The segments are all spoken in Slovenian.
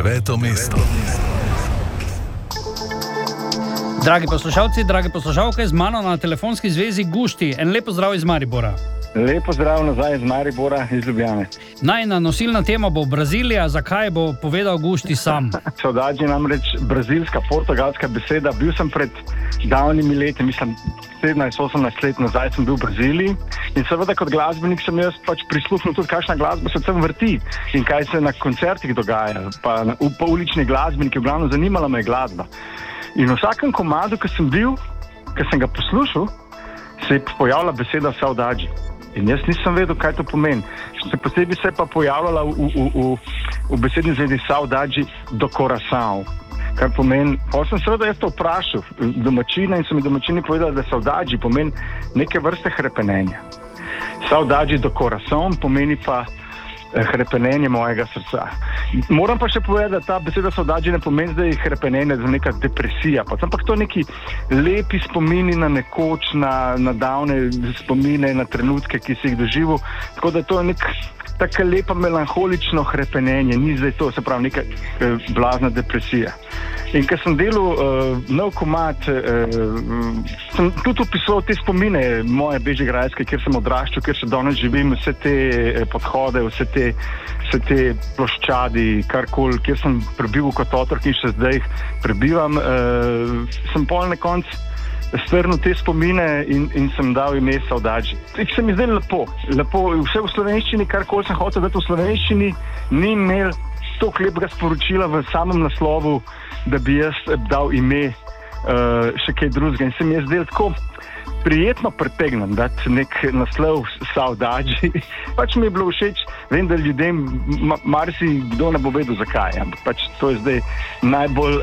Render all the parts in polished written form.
9. mesto. Dragi poslušalci, drage poslušalke, z mano na telefonski zvezi Gušti. En lep pozdrav iz Maribora. Lep pozdrav nazaj iz Maribora, iz Ljubljane. Najna nosilna tema bo Brazilija. Zakaj, bo povedal Gušti sam. Saudade je namreč brazilska, portugalska beseda. Bil sem pred davnimi leti, mislim 17-18 let nazaj sem bil v Braziliji in seveda kot glasbenik sem jaz prisluhnil tudi, kakšna glasba se tam vrti in kaj se na koncertih dogaja, pa ulični glasbeniki, v glavnem zanimala me je glasba. In v vsakem komadu, ki sem bil, ki sem ga poslušal, se je pojavila beseda saudade. In jaz nisem vedel, kaj to pomeni. Še posebej se je pa pojavljala v besedni zvezi saudade do coração. Kar pomeni, pa sem seveda jaz to vprašal domačina in so mi domačini povedali, da saudade pomeni neke vrste hrepenenja. Saudade do coração pomeni pa hrepenenje mojega srca. Moram pa še povedati, da ta beseda saudade ne pomeni zdaj hrepenenje za neka depresija, ampak to neki lepi spomini na nekoč, na davne spomine, na trenutke, ki si jih doživel. Tako da to je nek taka lepa melanholično hrepenenje, ni zdaj to, se pravi, neka blazna depresija. In ker sem delal nov komad, sem tudi opisoval te spomine moje bežigrajske, kjer sem odraščal, kjer se danes živim, vse te podhode, vse te ploščadi, karkoli, kjer sem prebival kot otrok in še zdaj prebivam, sem pol na koncu strnil te spomine in sem dal ime saudade. Se mi zdaj lepo, vse v slovenščini, karkoli sem hotel dati v slovenščini, ni imel toliko lepega sporočila v samem naslovu, da bi jaz dal ime še kaj drugega. In se mi je zdaj tako prijetno pretegnem dati nek naslov saudade. Mi je bilo všeč, vem, da ljudem marsikdo ne bo vedel zakaj, ampak to je zdaj najbolj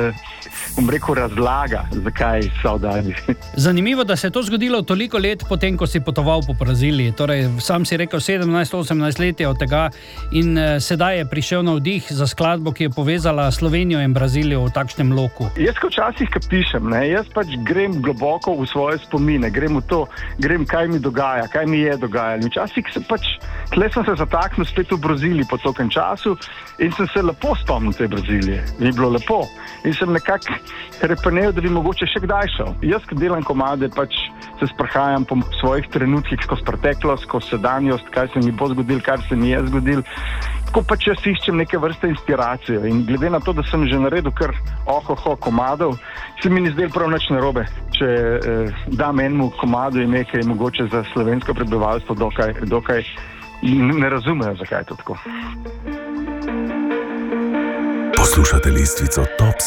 razlaga, zakaj saudade. Zanimivo, da se je to zgodilo toliko let potem, ko si potoval po Braziliji. Torej, sam si rekel 17-18 let je od tega in sedaj je prišel na vdih za skladbo, ki je povezala Slovenijo in Brazilijo v takšnem loku. Jaz, ko včasih pišem, jaz grem globoko v svoje spomine, grem v to, kaj mi dogaja, kaj mi je dogajalo. Včasih tle sem se zataknil spet v Braziliji po tokem času in sem se lepo spomnil te Brazilije. Mi je bilo lepo in sem nekako repenel, da bi mogoče še kdaj šel. Jaz, ko delam komade, se sprehajam po svojih trenutkih skozi preteklost, skozi sedanjost, kaj se mi bo zgodil, kar se mi je zgodil. Tako jaz iščem neke vrste inspiracije in glede na to, da sem že naredil kar komadov, se mi ni zdel prav nič narobe, če dam enemu komadu ime, ki je mogoče za slovensko prebivalstvo dokaj ne razumejo, zakaj je to tako. Poslušate listvico Top